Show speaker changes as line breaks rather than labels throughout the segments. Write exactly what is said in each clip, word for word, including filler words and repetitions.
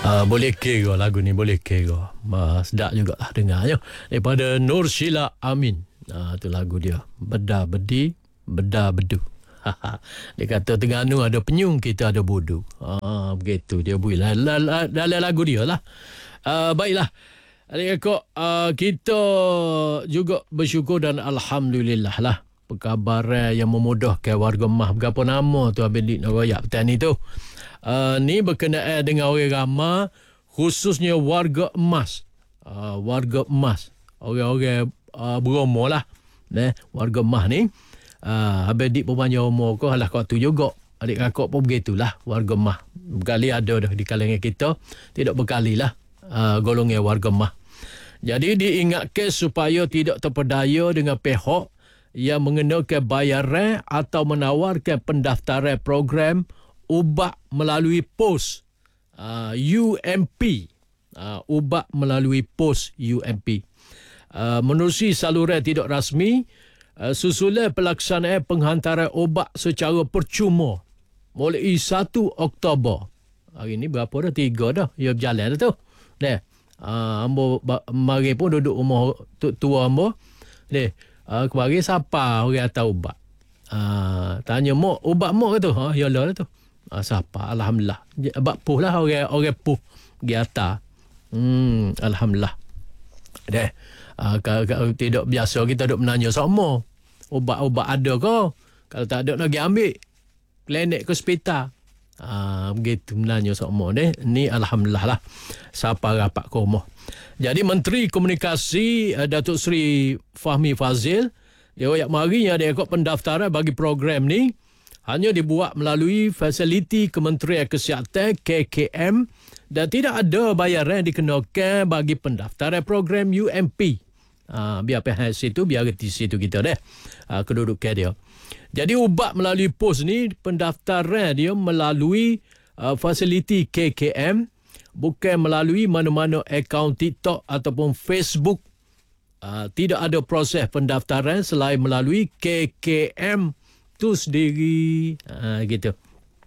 Uh, boleh kira lagu ni, boleh kira. Uh, sedap jugalah dengarnya. Daripada Nur Sheila Amin. Uh, tu lagu dia. Beda bedi, beda bedu. Dia kata Terengganu ada penyung, kita ada bodoh. Uh, begitu dia bunyi dalam lagu dia lah. Uh, baiklah. Adik-adik, uh, kita juga bersyukur dan Alhamdulillah lah. Perkabaran yang memudahkan warga Mah. Berapa nama tu Abang Dik nak royak petang ni tu. Uh, ni berkenaan dengan orang ramai, khususnya warga emas. Uh, warga emas. Orang-orang uh, beromo lah. Nah, warga emas ni. Uh, Abang Dik pun panjang umur kau, alah kau tu juga. Adik kakak pun begitulah, warga emas. Berkali ada dah di kalangan kita. Tidak berkali lah uh, golongan warga emas. Jadi diingatkan supaya tidak terpedaya dengan pihak yang mengenakan bayaran atau menawarkan pendaftaran program ubat melalui pos uh, U M P. Uh, ubat melalui pos U M P. Uh, menerusi saluran tidak rasmi, uh, susulan pelaksanaan penghantaran ubat secara percuma mulai satu Oktober. Hari ni berapa dah? Tiga dah. Ya berjalan dah tu. Dah. Uh, ambo mari pun duduk rumah tua ambo. Dah. Uh, kemarin siapa orang hantar ubat? Uh, tanya mak, ubat mak ke tu? Ha, ya lah tu. Uh, siapa? Alhamdulillah. Abak puh lah orang orang puh pergi atas. Hmm, alhamdulillah. Dah. Uh, kalau tidak biasa kita duk menanya sama. Ubat-ubat ada ke? Kalau tak ada nak pergi ambil. Klinik ke hospital. Ah, begitu menanya sama deh. Ni alhamdulillah lah. Siapa rapat ke rumah. Jadi Menteri Komunikasi uh, Datuk Seri Fahmi Fazil dia royak mari yang ada ikut pendaftaran bagi program ni hanya dibuat melalui fasiliti Kementerian Kesihatan K K M dan tidak ada bayaran dikenakan bagi pendaftaran program U M P. Ah, biar pihak situ biar reti situ kita deh. Ah, kedudukan dia. Jadi ubat melalui pos ni pendaftaran dia melalui uh, fasiliti K K M, bukan melalui mana-mana akaun TikTok ataupun Facebook. Uh, tidak ada proses pendaftaran selain melalui K K M tu sendiri. Uh, gitu.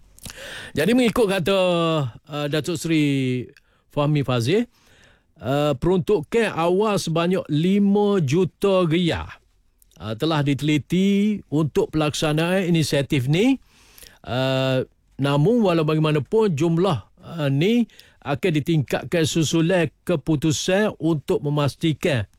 Jadi mengikut kata uh, Datuk Seri Fahmi Fazil, uh, peruntukan awal sebanyak lima juta riyal uh, telah diteliti untuk pelaksanaan inisiatif ni. Uh, namun walau bagaimanapun jumlah uh, ni akan ditingkatkan susulan keputusan untuk memastikan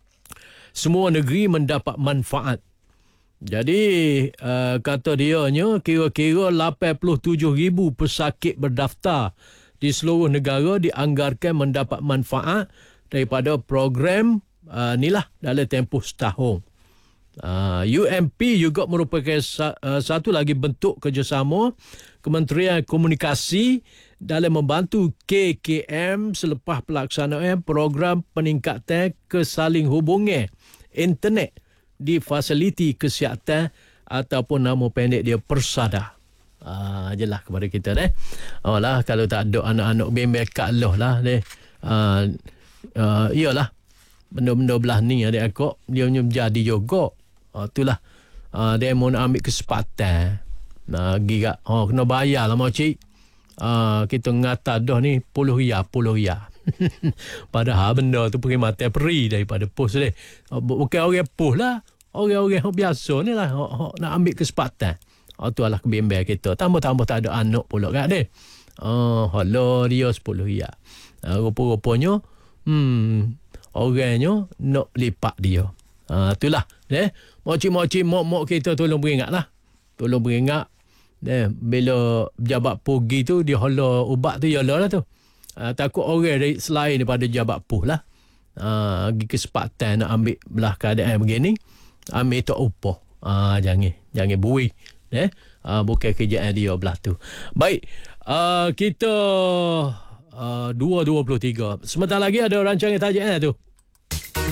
semua negeri mendapat manfaat. Jadi uh, kata dia nya kira-kira lapan puluh tujuh ribu pesakit berdaftar di seluruh negara dianggarkan mendapat manfaat daripada program uh, ni lah dalam tempoh setahun. Uh, U M P juga merupakan sa- uh, satu lagi bentuk kerjasama Kementerian Komunikasi dalam membantu K K M selepas pelaksanaan program peningkatan kesaling hubungan internet di fasiliti kesihatan ataupun nama pendek dia Persada. Ah, jelas kepada kita deh. Oh lah, kalau tak ada anak-anak bimbel kat Allah lah deh. Ah, uh, iyalah. Benda-benda belah ni adik akak dia punya jadi juga. Ah, itulah. Ah, dia mau nak ambil kesempatan. Nah, gigak. Oh, kena bayar lah makcik. Ah, kita ngata dah ni puluh riyal, puluh riyal. Padahal benda tu perkhidmatan peri daripada pos ni. Bukan orang pos lah. Orang-orang yang biasa ni lah nak ambil kesempatan. Oh, tu adalah kebimbang kita. Tambah-tambah tak ada anak pula kat dia. Oh, hala dia sepuluh riyal. Uh, rupa-rupanya hmm, orangnya nak lipat dia. Uh, itulah. Eh? Mokcik-mokcik, mok-mok kita tolong beringat lah. Tolong beringat. Eh, bila jabat pergi tu, dia hala ubat tu, yalah lah tu. Uh, takut orang dari selain daripada jabat puh lah. Uh, pergi kesempatan nak ambil belah keadaan begini. Ambil tak upah. Uh, jangan. Jangan bui. Eh? Uh, bukan kerjaan dia belah tu. Baik. Uh, kita uh, dua dua puluh tiga. Sebentar lagi ada rancangan tajuk tu.